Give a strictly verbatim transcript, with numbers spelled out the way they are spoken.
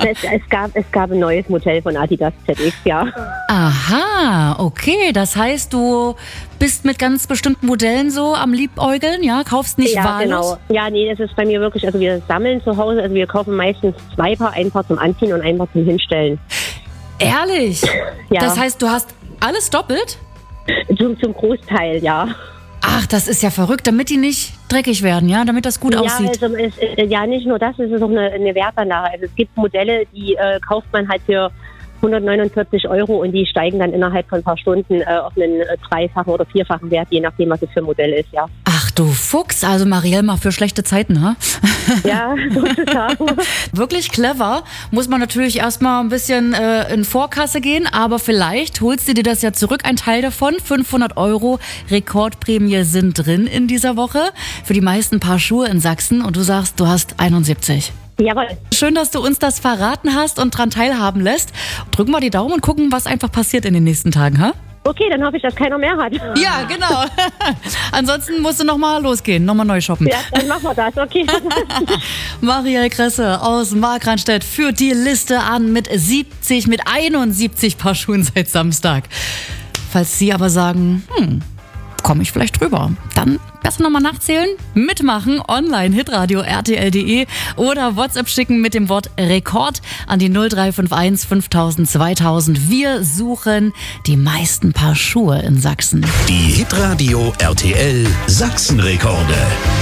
es, es, gab, es gab ein neues Modell von Adidas Z X, ja. Aha, okay. Das heißt, du bist mit ganz bestimmten Modellen so am Liebäugeln, ja? Kaufst nicht Ja, wahllos? genau. Ja, nee, das ist bei mir wirklich, also wir sammeln zu Hause, also wir kaufen meistens zwei Paar, ein Paar zum Anziehen und ein Paar zum Hinstellen. Ehrlich? Ja. Das heißt, du hast alles doppelt? Zum, zum Großteil, ja. Ach, das ist ja verrückt, damit die nicht dreckig werden, ja? Damit das gut ja, aussieht. Also es, äh, ja, nicht nur das, es ist auch eine, eine Wertanlage. Also es gibt Modelle, die äh, kauft man halt für hundertneunundvierzig Euro und die steigen dann innerhalb von ein paar Stunden äh, auf einen äh, dreifachen oder vierfachen Wert, je nachdem, was es für ein Modell ist, ja. Ach du Fuchs, also Marielle mal für schlechte Zeiten, ha? Ja, sozusagen. Wirklich clever. Muss man natürlich erstmal ein bisschen äh, in Vorkasse gehen, aber vielleicht holst du dir das ja zurück, ein Teil davon. fünfhundert Euro Rekordprämie sind drin in dieser Woche für die meisten Paar Schuhe in Sachsen und du sagst, du hast einundsiebzig. Jawohl. Schön, dass du uns das verraten hast und dran teilhaben lässt. Drücken wir die Daumen und gucken, was einfach passiert in den nächsten Tagen, ha? Okay, dann hoffe ich, dass keiner mehr hat. Ja, genau. Ansonsten musst du nochmal losgehen, nochmal neu shoppen. Ja, dann machen wir das, okay. Marielle Kresse aus Markranstädt führt die Liste an mit siebzig, mit einundsiebzig Paar Schuhen seit Samstag. Falls Sie aber sagen, hm, komme ich vielleicht drüber, dann besser nochmal nachzählen, mitmachen, online, hitradio punkt r t l punkt d e oder WhatsApp schicken mit dem Wort Rekord an die null drei fünf eins fünftausend zweitausend. Wir suchen die meisten Paar Schuhe in Sachsen. Die Hitradio R T L Sachsenrekorde.